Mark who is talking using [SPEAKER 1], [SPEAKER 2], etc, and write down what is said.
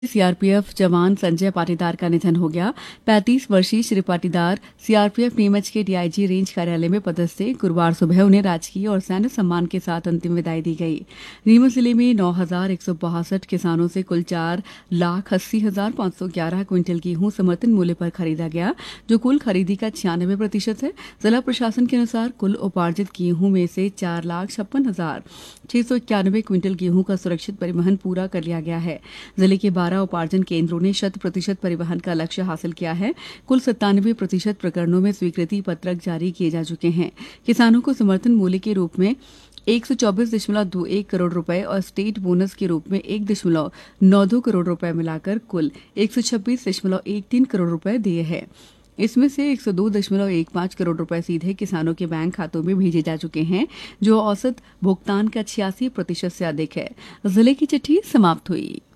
[SPEAKER 1] CRPF जवान संजय पाटीदार का निधन हो गया। 35 वर्षीय श्री पाटीदार सीआरपीएफ नीमच के डीआईजी रेंज कार्यालय में पदस्थ थे। गुरुवार सुबह उन्हें राजकीय और सैन्य सम्मान के साथ अंतिम विदाई दी गई। नीमच जिले में 9,162 किसानों से कुल 4,80,511 क्विंटल गेहूं समर्थन मूल्य पर खरीदा गया, जो कुल खरीदी का 96% है। जिला प्रशासन के अनुसार कुल उपार्जित गेहूं में से 4,56,691 क्विंटल गेहूं का सुरक्षित परिवहन पूरा कर लिया गया है। जिले के 12 उपार्जन केंद्रों ने 100% परिवहन का लक्ष्य हासिल किया है। कुल 97% प्रकरणों में स्वीकृति पत्रक जारी किए जा चुके हैं। किसानों को समर्थन मूल्य के रूप में 124.21 करोड़ रुपए और स्टेट बोनस के रूप में 1.92 करोड़ रुपए मिलाकर कुल 126.13 करोड़ रुपए दिए हैं। इसमें से 102.15 करोड़ रुपए सीधे किसानों के बैंक खातों में भेजे जा चुके हैं, जो औसत भुगतान का 86% से अधिक है। जिले की चिट्ठी समाप्त हुई।